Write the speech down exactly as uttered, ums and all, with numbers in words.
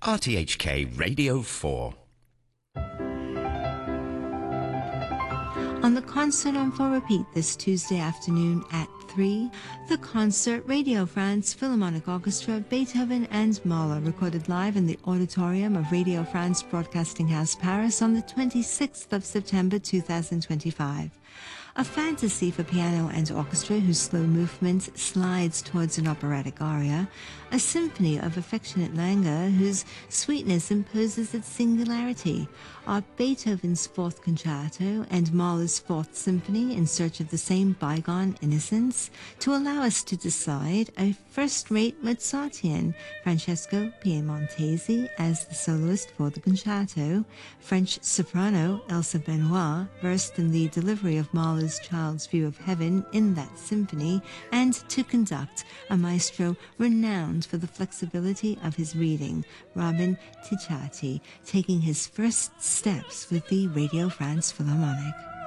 R T H K Radio four. On the concert on for repeat this Tuesday afternoon at three, the concert Radio France Philharmonic Orchestra, Beethoven and Mahler, recorded live in the auditorium of Radio France Broadcasting House, Paris on the twenty-sixth of September two thousand twenty-five. A fantasy for piano and orchestra whose slow movement slides towards an operatic aria, a symphony of affectionate languor whose sweetness imposes its singularity, are Beethoven's Fourth Concerto and Mahler's Fourth Symphony in search of the same bygone innocence, to allow us to decide a first-rate Mozartian, Francesco Piemontesi as the soloist for the concerto, French soprano Elsa Benoit, versed in the delivery of Mahler's Child's View of Heaven in that symphony, and to conduct a maestro renowned for the flexibility of his reading, Robin Ticciati, taking his first steps with the Radio France Philharmonic.